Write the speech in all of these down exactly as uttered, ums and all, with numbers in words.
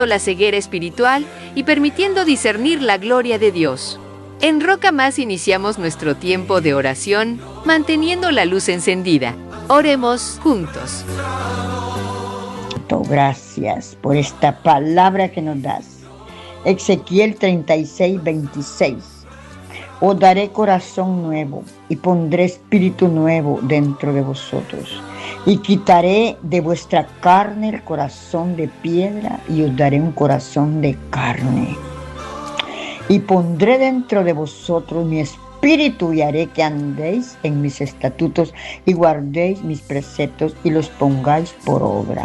la ceguera espiritual y permitiendo discernir la gloria de Dios. En Roca Más iniciamos nuestro tiempo de oración, manteniendo la luz encendida. Oremos juntos. Gracias por esta palabra que nos das. Ezequiel treinta y seis, veintiséis. Os daré corazón nuevo y pondré espíritu nuevo dentro de vosotros. Y quitaré de vuestra carne el corazón de piedra y os daré un corazón de carne. Y pondré dentro de vosotros mi espíritu y haré que andéis en mis estatutos y guardéis mis preceptos y los pongáis por obra.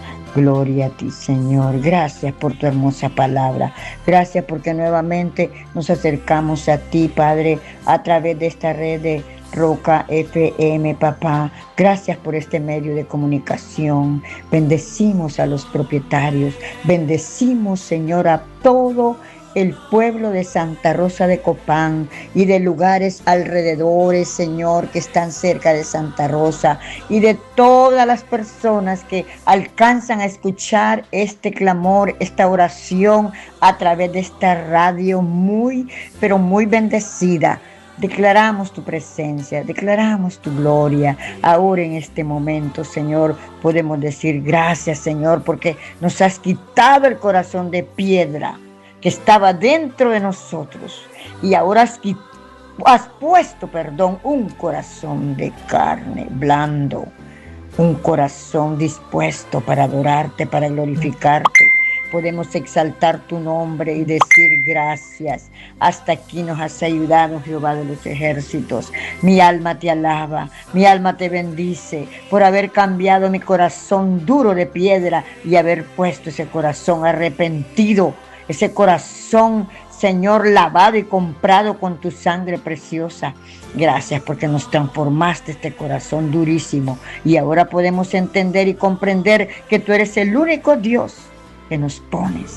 Gloria a ti, Señor. Gracias por tu hermosa palabra. Gracias porque nuevamente nos acercamos a ti, Padre, a través de esta red de Roca F M, papá. Gracias por este medio de comunicación. Bendecimos a los propietarios. Bendecimos, Señor, a todo el pueblo de Santa Rosa de Copán y de lugares alrededores, Señor, que están cerca de Santa Rosa, y de todas las personas que alcanzan a escuchar este clamor, esta oración a través de esta radio muy, pero muy bendecida. Declaramos tu presencia, declaramos tu gloria. Ahora en este momento, Señor, podemos decir gracias, Señor, porque nos has quitado el corazón de piedra que estaba dentro de nosotros, y ahora has, has puesto, perdón, un corazón de carne blando, un corazón dispuesto para adorarte, para glorificarte. Podemos exaltar tu nombre y decir gracias. Hasta aquí nos has ayudado, Jehová de los ejércitos. Mi alma te alaba, mi alma te bendice por haber cambiado mi corazón duro de piedra y haber puesto ese corazón arrepentido, ese corazón, Señor, lavado y comprado con tu sangre preciosa. Gracias porque nos transformaste este corazón durísimo. Y ahora podemos entender y comprender que tú eres el único Dios que nos pones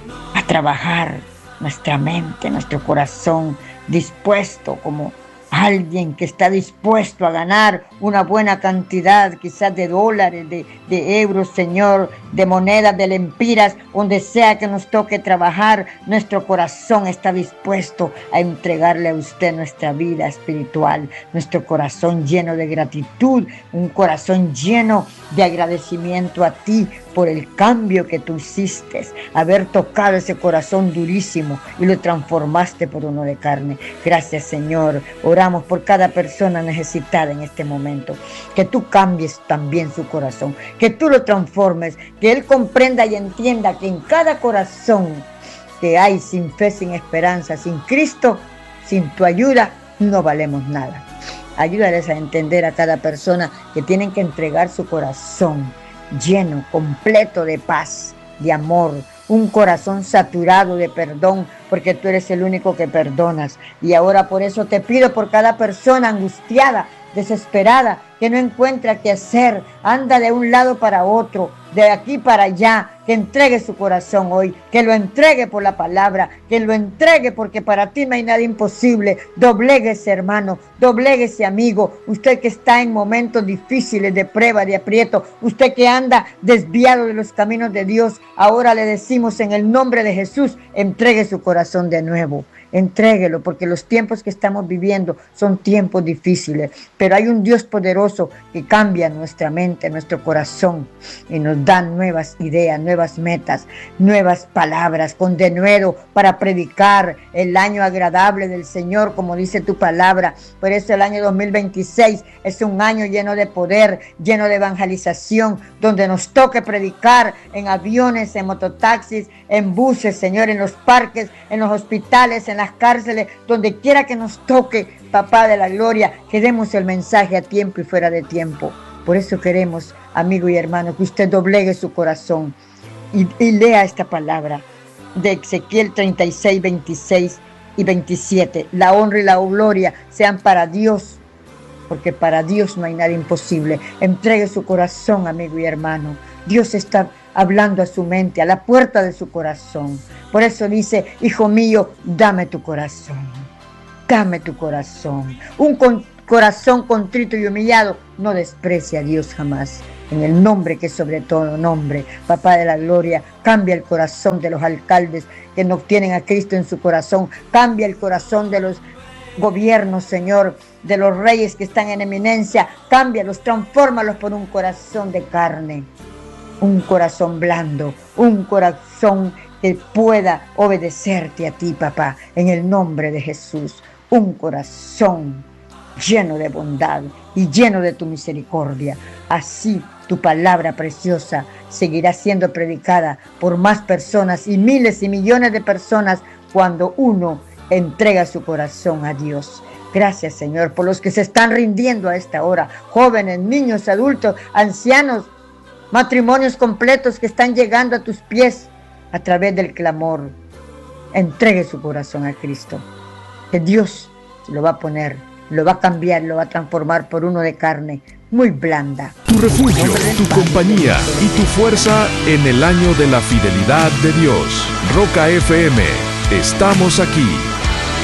a trabajar nuestra mente, nuestro corazón, dispuesto como alguien que está dispuesto a ganar una buena cantidad, quizás de dólares, de, de euros, Señor, de monedas, de lempiras, donde sea que nos toque trabajar, nuestro corazón está dispuesto a entregarle a usted nuestra vida espiritual, nuestro corazón lleno de gratitud, un corazón lleno de agradecimiento a ti por el cambio que tú hiciste, haber tocado ese corazón durísimo y lo transformaste por uno de carne. Gracias, Señor. Oramos por cada persona necesitada en este momento, que tú cambies también su corazón, que tú lo transformes, que Él comprenda y entienda que en cada corazón que hay sin fe, sin esperanza, sin Cristo, sin tu ayuda, no valemos nada. Ayúdales a entender a cada persona que tienen que entregar su corazón lleno, completo de paz, de amor, un corazón saturado de perdón, porque tú eres el único que perdonas. Y ahora por eso te pido por cada persona angustiada, desesperada, que no encuentra qué hacer, anda de un lado para otro, de aquí para allá, que entregue su corazón hoy, que lo entregue por la palabra, que lo entregue porque para ti no hay nada imposible. Dobléguese, hermano, dobléguese, amigo, usted que está en momentos difíciles de prueba, de aprieto, usted que anda desviado de los caminos de Dios, ahora le decimos en el nombre de Jesús, entregue su corazón de nuevo. Entréguelo, porque los tiempos que estamos viviendo son tiempos difíciles, pero hay un Dios poderoso que cambia nuestra mente, nuestro corazón, y nos da nuevas ideas, nuevas metas, nuevas palabras, con denuedo para predicar el año agradable del Señor, como dice tu palabra. Por eso el año dos mil veintiséis es un año lleno de poder, lleno de evangelización, donde nos toque predicar en aviones, en mototaxis, en buses, Señor, en los parques, en los hospitales, en las cárceles, donde quiera que nos toque, papá de la gloria, que demos el mensaje a tiempo y fuera de tiempo. Por eso queremos, amigo y hermano, que usted doblegue su corazón y, y lea esta palabra de Ezequiel treinta y seis, veintiséis y veintisiete. La honra y la gloria sean para Dios, porque para Dios no hay nada imposible. Entregue su corazón, amigo y hermano. Dios está hablando a su mente, a la puerta de su corazón. Por eso dice, hijo mío, dame tu corazón, dame tu corazón. Un con, corazón contrito y humillado no desprecia a Dios jamás. en el nombre que es sobre todo nombre. Papá de la gloria, cambia el corazón de los alcaldes que no tienen a Cristo en su corazón. Cambia el corazón de los gobiernos, Señor, de los reyes que están en eminencia. Cámbialos, transfórmalos por un corazón de carne, un corazón blando, un corazón que pueda obedecerte a ti, papá, en el nombre de Jesús. Un corazón lleno de bondad y lleno de tu misericordia. Así tu palabra preciosa seguirá siendo predicada por más personas y miles y millones de personas cuando uno entrega su corazón a Dios. Gracias, Señor, por los que se están rindiendo a esta hora, jóvenes, niños, adultos, ancianos, matrimonios completos que están llegando a tus pies a través del clamor. Entregue su corazón a Cristo, que Dios lo va a poner, lo va a cambiar, lo va a transformar por uno de carne muy blanda. Tu refugio, tu compañía y tu fuerza en el año de la fidelidad de Dios. Roca F M, estamos aquí.